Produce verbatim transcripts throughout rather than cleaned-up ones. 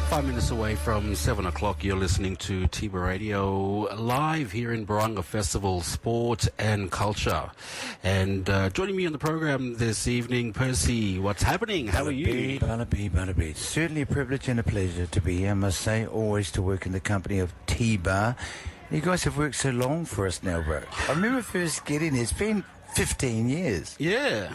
Five minutes away from seven o'clock, you're listening to Tiba Radio live here in Barunga Festival, Sport and Culture. And uh, joining me on the program this evening, Percy, what's happening? How are you? Ballaby, Ballaby. Certainly a privilege and a pleasure to be here, I must say. Always to work in the company of T-Bar. You guys have worked so long for us now, bro. I remember first getting here. It's been fifteen years. Yeah.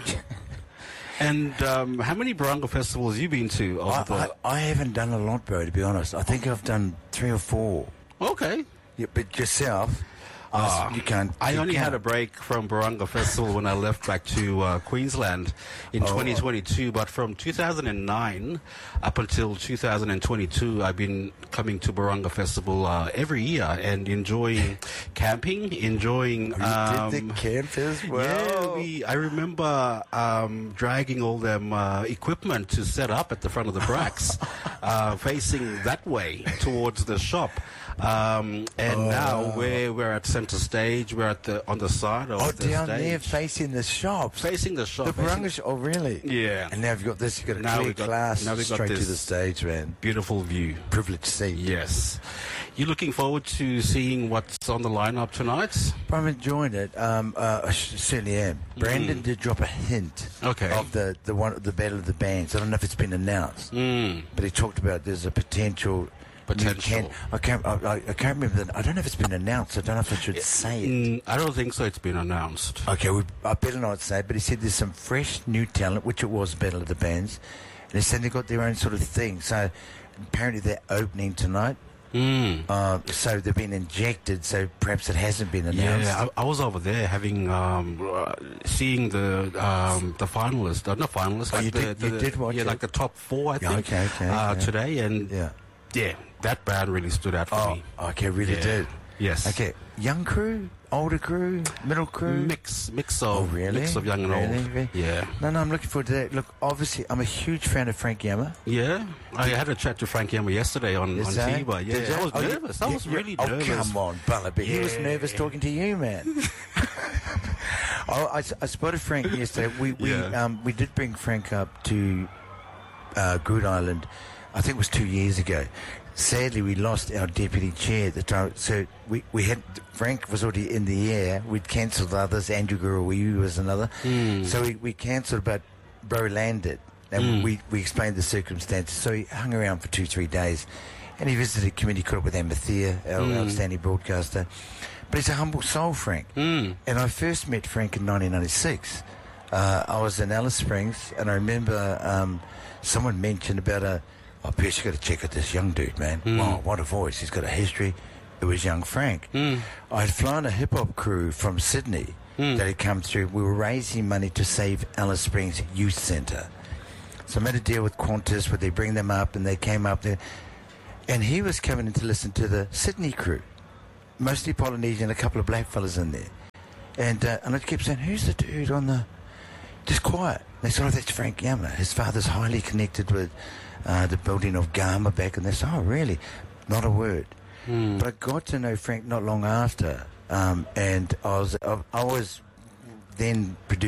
And um, how many Barunga festivals have you been to? Over I, the... I, I haven't done a lot, bro, to be honest. I think I've done three or four. Okay. Yeah, but yourself, uh, you can't. I you only can't. had a break from Barunga Festival when I left back to uh, Queensland in Oh. twenty twenty-two. But from two thousand nine up until two thousand twenty-two, I've been coming to Barunga Festival uh, every year and enjoying camping, enjoying... You Um, did the camp as well. Yeah, we, I remember um, dragging all them uh, equipment to set up at the front of the bracks, uh, facing that way towards the shop. Um, and Oh. now we're we're at center stage. We're at the on the side of Oh, the down stage, there facing the shops. facing the shop. The facing- Barunga shop. Oh, really? Yeah. And now you've got this. You've got a Now clear we've got- glass now we've got straight to this- the stage, man. Beautiful view. Privileged seat. Yes. You looking forward to seeing what's on the lineup tonight? I'm enjoying it. Um, uh, I sh- certainly am. Brandon did drop a hint Okay. of the, the one the battle of the bands. I don't know if it's been announced, Mm. but he talked about there's a potential. Potential. Can, I can't. I, I, I can't remember. The, I don't know if it's been announced. I don't know if I should say it. Mm, I don't think so. It's been announced. Okay, we, I better not say it, but he said there's some fresh new talent, which it was Battle of the Bands, and he said they've got their own sort of thing. So apparently they're opening tonight. Mm. Uh, so they've been injected, so perhaps it hasn't been announced. Yeah, I, I was over there having um, uh, seeing the um, the finalists, uh, not finalists, Oh, like you the, did- the you did watch yeah, it? like the top four, I Yeah, think, okay, okay, uh, yeah. today, and yeah. Yeah. that band really stood out for Oh, me. okay, really Yeah. did. Yes. Okay, young crew, older crew, middle crew. Mix, mix Oh, of really? mix of young and Really? old. Really? Yeah, No, no, I'm looking forward to that. Look, obviously, I'm a huge fan of Frank Yammer. yeah. I had a chat to Frank Yammer yesterday on Is on that- Tiba. Yeah, Did you? I was Oh, you- nervous. I you- was you- really oh, nervous. come on, Bullaby. He was Yeah. nervous talking to you, man. oh, I, I spotted Frank yesterday. We we Yeah. um we did bring Frank up to uh, Good Island. I think it was two years ago. Sadly, we lost our deputy chair at the time, so we, we had Frank was already in the air. We'd cancelled others. Andrew Gurawiu was another. Mm. So we, we cancelled, but Bro landed, and Mm. we we explained the circumstances. So he hung around for two three days, and he visited community court with Amathea, our Mm. outstanding broadcaster. But he's a humble soul, Frank. Mm. And I first met Frank in nineteen ninety-six. Uh, I was in Alice Springs, and I remember um, someone mentioned about a. Oh, Pierce, you got to check out this young dude, man. Mm. Wow, what a voice. He's got a history. It was young Frank. Mm. I had flown a hip-hop crew from Sydney Mm. that had come through. We were raising money to save Alice Springs Youth Centre. So I made a deal with Qantas where they bring them up, and they came up there. And he was coming in to listen to the Sydney crew. Mostly Polynesian, a couple of black fellas in there. And, uh, and I kept saying, who's the dude on the... Just quiet. They said, oh, that's Frank Yammer. His father's highly connected with uh, the building of Gama back in this. Oh, really? Not a word. Mm. But I got to know Frank not long after. Um, and I was, I, I was then producing